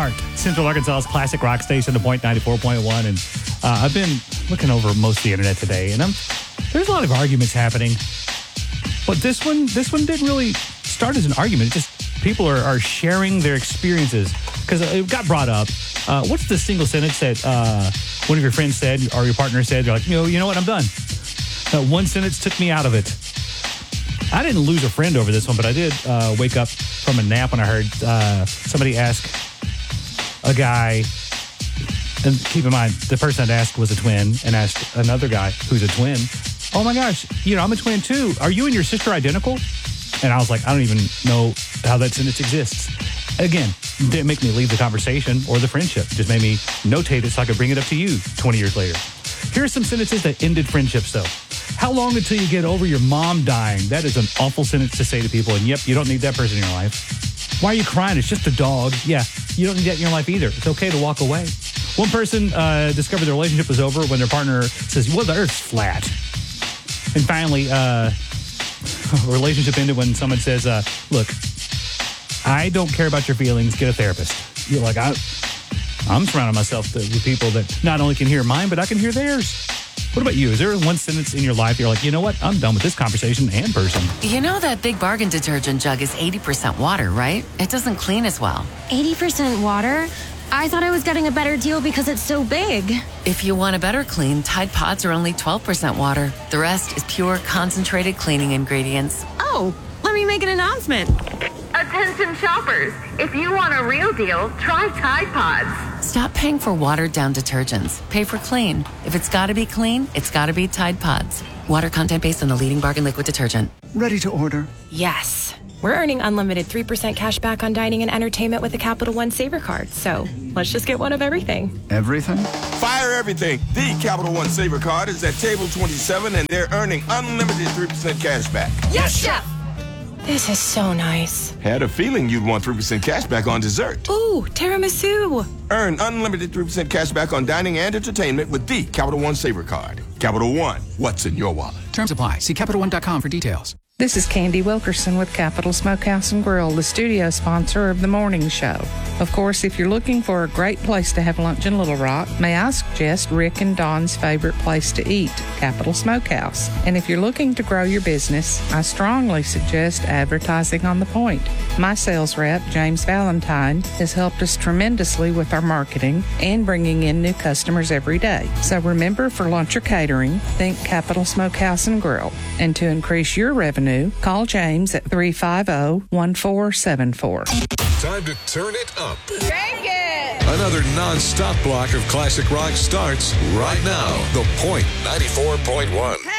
Smart, Central Arkansas's classic rock station, The Point 94.1. And I've been looking over most of the internet today, and there's a lot of arguments happening. But this one didn't really start as an argument. It just people are sharing their experiences. Because it got brought up. What's the single sentence that one of your friends said or your partner said? You're like, you know what? I'm done. That one sentence took me out of it. I didn't lose a friend over this one, but I did wake up from a nap when I heard somebody ask a guy, and keep in mind, the person I'd asked was a twin, and asked another guy who's a twin, oh my gosh, I'm a twin too. Are you and your sister identical? And I was like, I don't even know how that sentence exists. Again, didn't make me leave the conversation or the friendship. Just made me notate it so I could bring it up to you 20 years later. Here are some sentences that ended friendships, though. How long until you get over your mom dying? That is an awful sentence to say to people. And yep, you don't need that person in your life. Why are you crying? It's just a dog. Yeah, you don't need that in your life either. It's okay to walk away. One person discovered their relationship was over when their partner says, well, the earth's flat. And finally, a relationship ended when someone says, look, I don't care about your feelings. Get a therapist. You're like, I'm surrounding myself with people that not only can hear mine, but I can hear theirs. What about you? Is there one sentence in your life you're like, you know what? I'm done with this conversation and person. You know that Big Bargain detergent jug is 80% water, right? It doesn't clean as well. 80% water? I thought I was getting a better deal because it's so big. If you want a better clean, Tide Pods are only 12% water. The rest is pure, concentrated cleaning ingredients. Oh, let me make an announcement. Attention shoppers, if you want a real deal, try Tide Pods. Stop paying for watered-down detergents. Pay for clean. If it's got to be clean, it's got to be Tide Pods. Water content based on the leading bargain liquid detergent. Ready to order? Yes. We're earning unlimited 3% cash back on dining and entertainment with the Capital One Saver Card. So let's just get one of everything. Everything? Fire everything. The Capital One Saver Card is at table 27, and they're earning unlimited 3% cash back. Yes, Chef! This is so nice. Had a feeling you'd want 3% cash back on dessert. Ooh, tiramisu. Earn unlimited 3% cash back on dining and entertainment with the Capital One Saver Card. Capital One, what's in your wallet? Terms apply. See CapitalOne.com for details. This is Candy Wilkerson with Capital Smokehouse and Grill, the studio sponsor of the morning show. Of course, if you're looking for a great place to have lunch in Little Rock, may I suggest Rick and Don's favorite place to eat, Capital Smokehouse. And if you're looking to grow your business, I strongly suggest advertising on the Point. My sales rep, James Valentine, has helped us tremendously with our marketing and bringing in new customers every day. So remember, for lunch or catering, think Capital Smokehouse and Grill. And to increase your revenue, call James at 350-1474. Time to turn it up. Drink it! Another non-stop block of classic rock starts right now. The Point 94.1.